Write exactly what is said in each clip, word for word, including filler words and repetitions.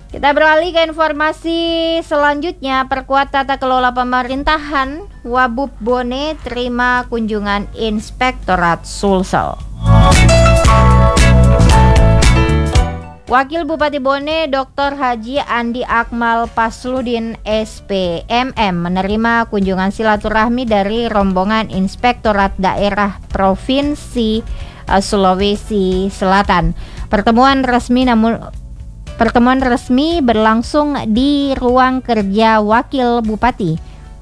Kita beralih ke informasi selanjutnya. Perkuat tata kelola pemerintahan, Wabub Bone terima kunjungan Inspektorat Sulsel. Wakil Bupati Bone Doktor Haji Andi Akmal Pasludin S P M M menerima kunjungan silaturahmi dari rombongan Inspektorat Daerah Provinsi uh, Sulawesi Selatan. Pertemuan resmi namun Pertemuan resmi berlangsung di ruang kerja Wakil Bupati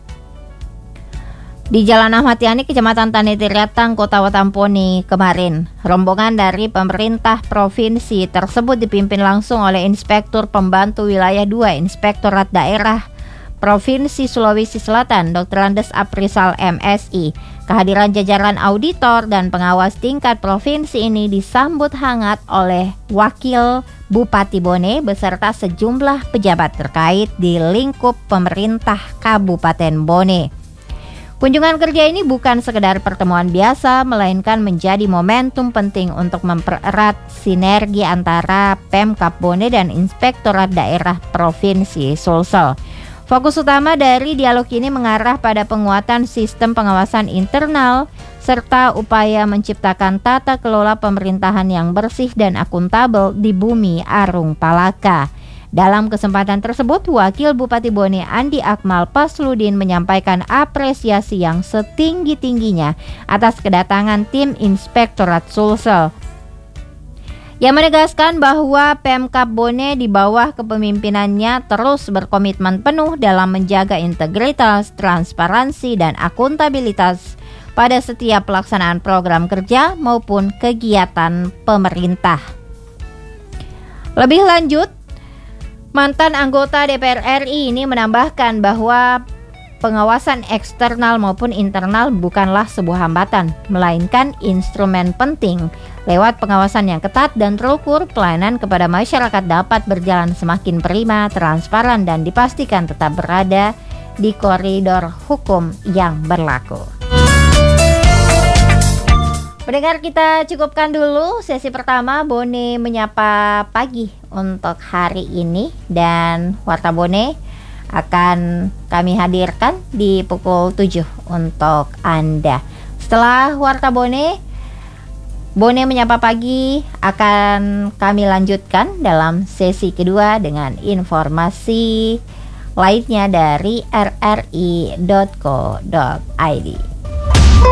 di Jalan Ahmad Yani, Kecamatan Tanitiratang, Kota Watampone kemarin. Rombongan dari pemerintah provinsi tersebut dipimpin langsung oleh Inspektur Pembantu Wilayah dua Inspektorat Daerah Provinsi Sulawesi Selatan, Doktor Andes Aprisal M Si. Kehadiran jajaran auditor dan pengawas tingkat provinsi ini disambut hangat oleh Wakil Bupati Bone beserta sejumlah pejabat terkait di lingkup pemerintah Kabupaten Bone. Kunjungan kerja ini bukan sekedar pertemuan biasa, melainkan menjadi momentum penting untuk mempererat sinergi antara Pemkab Bone dan Inspektorat Daerah Provinsi Sulsel. Fokus utama dari dialog ini mengarah pada penguatan sistem pengawasan internal serta upaya menciptakan tata kelola pemerintahan yang bersih dan akuntabel di bumi Arung Palaka. Dalam kesempatan tersebut, Wakil Bupati Bone Andi Akmal Pasludin menyampaikan apresiasi yang setinggi-tingginya atas kedatangan tim Inspektorat Sulsel, yang menegaskan bahwa Pemkab Bone di bawah kepemimpinannya terus berkomitmen penuh dalam menjaga integritas, transparansi, dan akuntabilitas pada setiap pelaksanaan program kerja maupun kegiatan pemerintah. Lebih lanjut, mantan anggota D P R R I ini menambahkan bahwa pengawasan eksternal maupun internal bukanlah sebuah hambatan, melainkan instrumen penting. Lewat pengawasan yang ketat dan terukur, pelayanan kepada masyarakat dapat berjalan semakin prima, transparan, dan dipastikan tetap berada di koridor hukum yang berlaku. Pendengar, kita cukupkan dulu sesi pertama Bone Menyapa Pagi untuk hari ini, dan Warta Bone akan kami hadirkan di pukul tujuh untuk Anda. Setelah Warta Bone, Bone Menyapa Pagi akan kami lanjutkan dalam sesi kedua dengan informasi lainnya dari r r i dot co dot i d.